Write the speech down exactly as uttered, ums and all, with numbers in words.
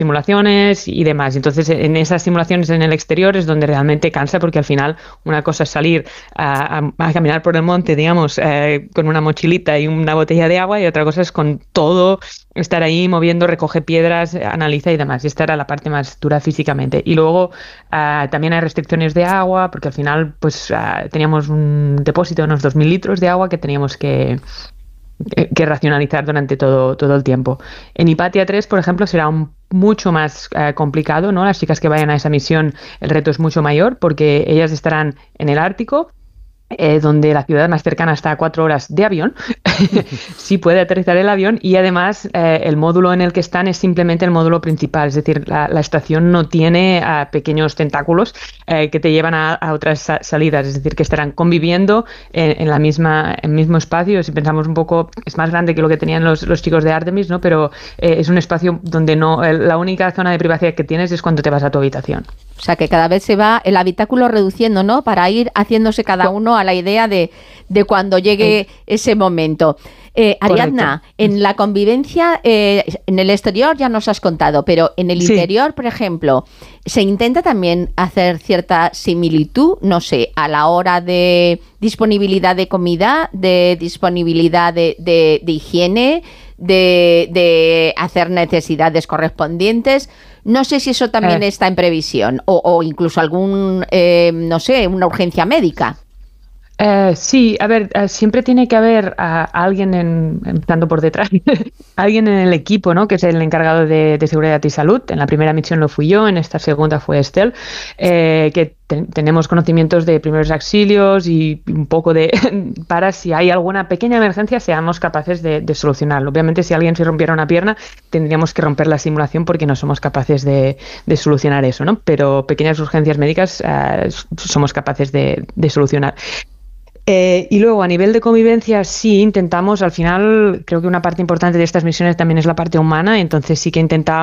simulaciones y demás. Entonces, en esas simulaciones en el exterior es donde realmente cansa, porque al final una cosa es salir a, a, a caminar por el monte, digamos, eh, con una mochilita y una botella de agua, y otra cosa es con todo, estar ahí moviendo, recoge piedras, analiza y demás. Y esta era la parte más dura físicamente. Y luego uh, también hay restricciones de agua, porque al final pues uh, teníamos un depósito de unos dos mil litros de agua que teníamos que que racionalizar durante todo, todo el tiempo. En Hipatia tres, por ejemplo, será un, mucho más eh, complicado, ¿no? Las chicas que vayan a esa misión, el reto es mucho mayor, porque ellas estarán en el Ártico, eh, donde la ciudad más cercana está a cuatro horas de avión. Sí puede aterrizar el avión, y además eh, el módulo en el que están es simplemente el módulo principal, es decir, la, la estación no tiene uh, pequeños tentáculos eh, que te llevan a, a otras sa salidas, es decir, que estarán conviviendo en, en la misma, en el mismo espacio. Si pensamos un poco, es más grande que lo que tenían los, los chicos de Artemis, ¿no? Pero eh, es un espacio donde no, eh, la única zona de privacidad que tienes es cuando te vas a tu habitación. O sea, que cada vez se va el habitáculo reduciendo, ¿no? Para ir haciéndose cada uno a la idea de, de cuando llegue ese momento. Eh, Ariadna, correcto. En la convivencia, eh, en el exterior ya nos has contado, pero en el sí. interior, por ejemplo, ¿se intenta también hacer cierta similitud, no sé, a la hora de disponibilidad de comida, de disponibilidad de, de, de higiene, de, de hacer necesidades correspondientes? No sé si eso también eh. está en previsión, o, o incluso algún, eh, no sé, una urgencia médica. Uh, sí, a ver, uh, siempre tiene que haber uh, alguien, en, empezando por detrás, alguien en el equipo, ¿no? Que es el encargado de, de seguridad y salud. En la primera misión lo fui yo, en esta segunda fue Estel, eh, que te, tenemos conocimientos de primeros auxilios y un poco de, para si hay alguna pequeña emergencia, seamos capaces de, de solucionarlo. Obviamente, si alguien se rompiera una pierna, tendríamos que romper la simulación porque no somos capaces de, de solucionar eso, ¿no? Pero pequeñas urgencias médicas uh, somos capaces de, de solucionar. Eh, y luego, a nivel de convivencia, sí intentamos, al final, creo que una parte importante de estas misiones también es la parte humana, entonces sí que intentamos